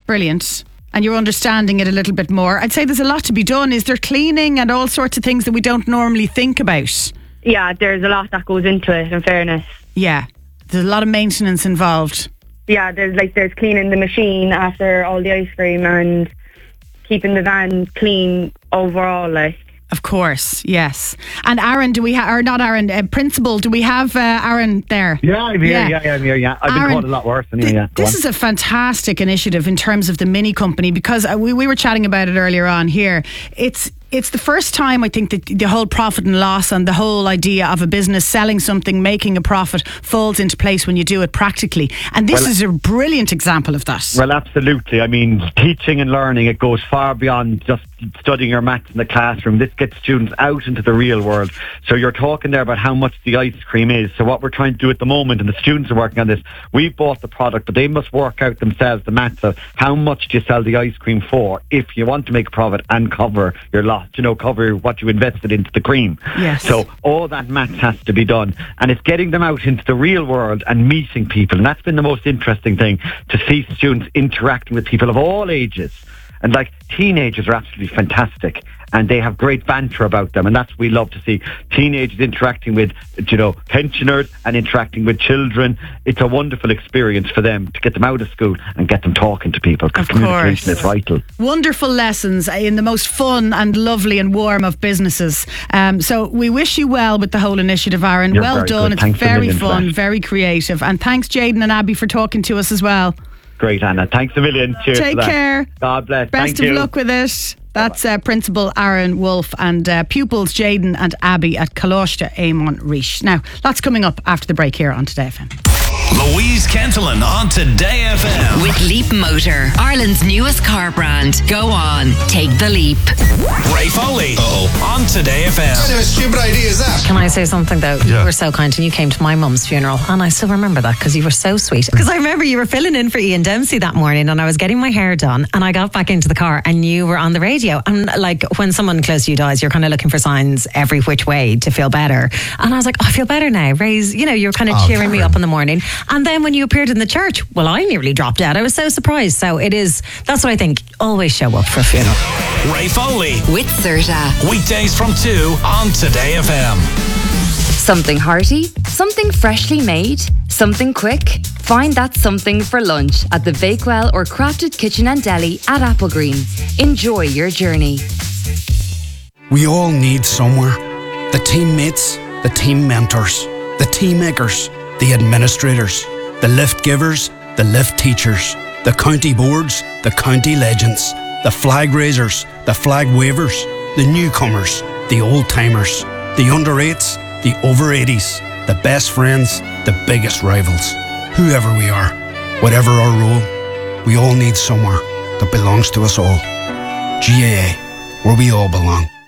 Brilliant. And you're understanding it a little bit more. I'd say there's a lot to be done. Is there cleaning and all sorts of things that we don't normally think about? Yeah, there's a lot that goes into it, in fairness. Yeah, there's a lot of maintenance involved. Yeah, there's cleaning the machine after all the ice cream and keeping the van clean overall, like. Of course, yes. And Aaron, do we have, or not Aaron, Principal, do we have Aaron there? Yeah, I'm here, I'm here, yeah. I've been called a lot worse anyway, This is a fantastic initiative in terms of the mini company, because we were chatting about it earlier on here. It's the first time, I think, that the whole profit and loss and the whole idea of a business selling something, making a profit, falls into place when you do it practically. And this is a brilliant example of that. Well, absolutely. I mean, teaching and learning, it goes far beyond just studying your maths in the classroom. This gets students out into the real world. So you're talking there about how much the ice cream is. So what we're trying to do at the moment, and the students are working on this, we bought the product, but they must work out themselves the maths of how much do you sell the ice cream for if you want to make a profit and cover your loss. Cover what you invested into the cream. Yes. So all that maths has to be done, and it's getting them out into the real world and meeting people, and that's been the most interesting thing, to see students interacting with people of all ages. And like, teenagers are absolutely fantastic, and they have great banter about them, and that's what we love to see. Teenagers interacting with, pensioners and interacting with children. It's a wonderful experience for them to get them out of school and get them talking to people, because communication is vital. Wonderful lessons in the most fun and lovely and warm of businesses. So we wish you well with the whole initiative, Aaron. You're well done. Good. It's very fun, very creative. And thanks, Jaden and Abby, for talking to us as well. Great, Anna. Thanks a million. Cheers. Take care. God bless. Best of luck with it. That's Principal Aaron Wolfe and pupils Jaden and Abby at Coláiste Éamon Rish. Now, lots coming up after the break here on Today FM. Louise Kentelin on Today FM. With Leap Motor, Ireland's newest car brand. Go on, take the leap. Ray Foley on Today FM. What kind of a stupid idea is that? Can I say something though? You were so kind, and you came to my mum's funeral, and I still remember that because you were so sweet. Because I remember you were filling in for Ian Dempsey that morning, and I was getting my hair done, and I got back into the car, and you were on the radio. And like, when someone close to you dies, you're kind of looking for signs every which way to feel better. And I was like, I feel better now. Ray's, you're kind of cheering me up in the morning. And then when you appeared in the church, well, I nearly dropped out. I was so surprised. So that's what I think. Always show up for a funeral. Ray Foley. With Serta. Weekdays from 2 on Today FM. Something hearty, something freshly made, something quick. Find that something for lunch at the Bakewell or Crafted Kitchen and Deli at Applegreen. Enjoy your journey. We all need somewhere. The teammates, the team mentors, the team makers, the administrators, the lift givers, the lift teachers, the county boards, the county legends, the flag raisers, the flag wavers, the newcomers, the old-timers, the under-8s, the over-80s, the best friends, the biggest rivals. Whoever we are, whatever our role, we all need somewhere that belongs to us all. GAA, where we all belong.